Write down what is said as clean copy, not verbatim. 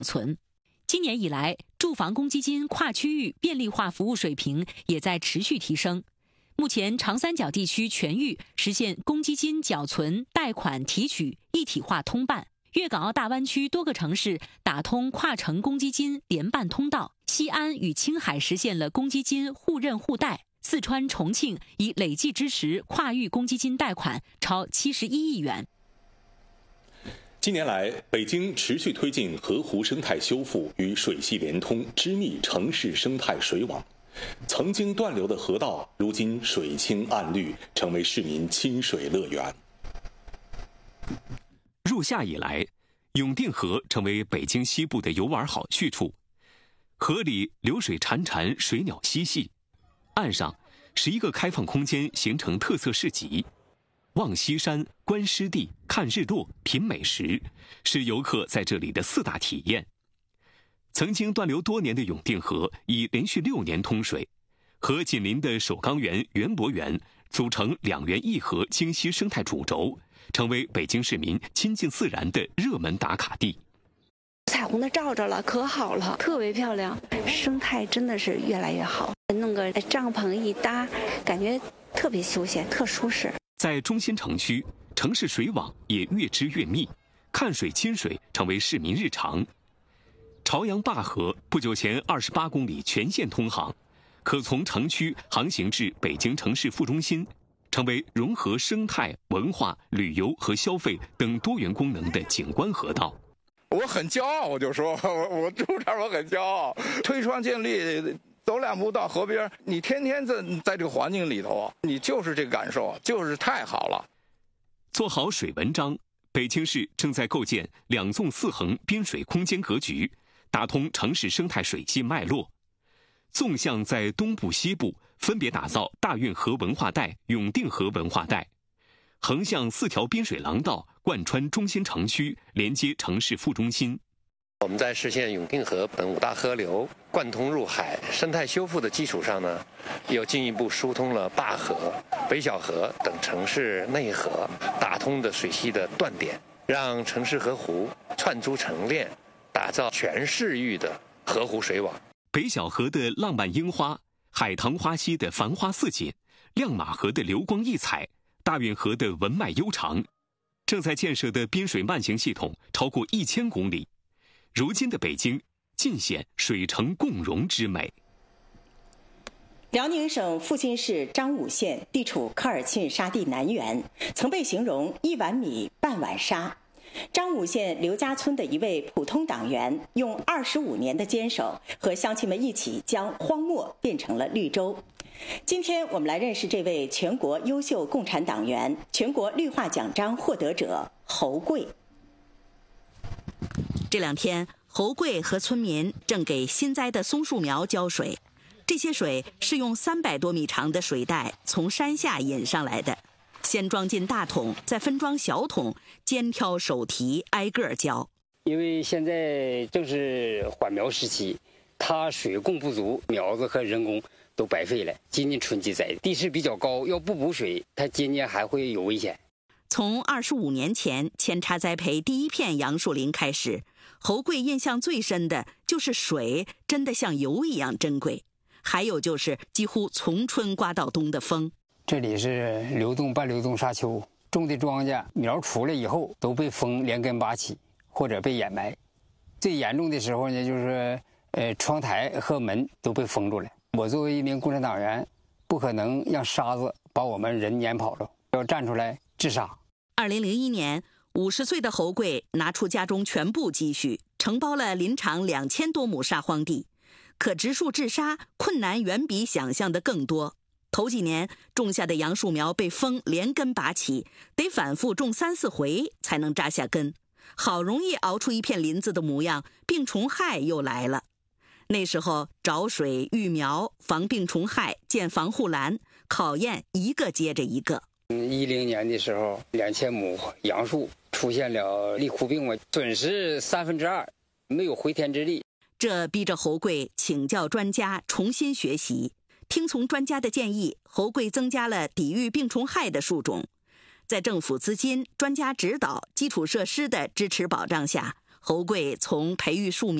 存。今年以来，住房公积金跨区域便利化服务水平也在持续提升。目前，长三角地区全域实现公积金缴存、贷款、提取一体化通办。粤港澳大湾区多个城市打通跨城公积金联办通道，西安与青海实现了公积金互认互贷，四川、重庆已累计支持跨域公积金贷款超71亿元。 近年来，北京持续推进河湖生态修复与水系联通，织密城市生态水网。曾经断流的河道，如今水清岸绿，成为市民亲水乐园。 入夏以来，永定河成为北京西部的游玩好去处。河里流水潺潺，水鸟嬉戏，岸上11个开放空间形成特色市集。望西山、观湿地、看日落、品美食，是游客在这里的4大体验。曾经断流多年的永定河已连续6年通水，和紧邻的首钢园、园博园组成2园1河京西生态主轴，成为北京市民亲近自然的热门打卡地。 彩虹的照着了，可好了，特别漂亮，生态真的是越来越好。弄个帐篷一搭，感觉特别休闲，特舒适。 在中心城区，城市水网也越织越密，看水亲水成为市民日常。朝阳灞河不久前28公里全线通航，可从城区航行至北京城市副中心，成为融合生态、文化、旅游和消费等多元功能的景观河道。 我很骄傲，我就说我住这儿我很骄傲，推窗尽力，走2步到河边，你天天在这个环境里头，你就是这个感受，就是太好了。 做好水文章，北京市正在构建2纵4横滨水空间格局，打通城市生态水系脉络。纵向在东部、西部分别打造大运河文化带、永定河文化带，横向4条滨水廊道贯穿中心城区，连接城市副中心。 我们在实现永定河等5大河流贯通入海、生态修复的基础上呢，又进一步疏通了灞河、北小河等城市内河，打通的水系的断点，让城市河湖串珠成链，打造全市域的河湖水网。 北小河的浪漫樱花，海棠花溪的繁花似锦，亮马河的流光溢彩，大运河的文脉悠长。正在建设的滨水慢行系统超过1000公里。如今的北京尽显水城共融之美。 辽宁省阜新市张武县地处科尔沁沙地南缘，曾被形容1碗米半碗沙。张武县刘家村的一位普通党员，用25年的坚守，和乡亲们一起将荒漠变成了绿洲。今天我们来认识这位全国优秀共产党员、全国绿化奖章获得者侯贵。 这2天，侯贵和村民正给新栽的松树苗浇水。这些水是用300多米长的水带从山下引上来的，先装进大桶，再分装小桶，肩挑手提，挨个浇。 因为现在正是缓苗时期，它水供不足，苗子和人工都白费了。今年春季栽，地势比较高，要不补水，它今年还会有危险。 从25年前扦插栽培第1片杨树林开始，侯贵印象最深的就是水真的像油一样珍贵，还有就是几乎从春刮到冬的风。 这里是流动半流动沙丘，种的庄稼苗出来以后都被风连根拔起或者被掩埋。最严重的时候呢，就是窗台和门都被封住了。我作为一名共产党员，不可能让沙子把我们人撵跑了，要站出来治沙。 2001年，50岁的侯贵拿出家中全部积蓄，承包了林场2000多亩沙荒地。可植树治沙困难远比想象的更多。头几年种下的杨树苗被风连根拔起，得反复种3、4回才能扎下根。好容易熬出一片林子的模样，病虫害又来了。那时候找水、育苗、防病虫害、建防护栏，考验一个接着一个。 10年的时候，2000亩杨树出现了立枯病，损失2/3，没有回天之力。 这逼着侯贵请教专家，重新学习。听从专家的建议，侯贵增加了抵御病虫害的树种。在政府资金、专家指导、基础设施的支持保障下， 侯贵从培育树苗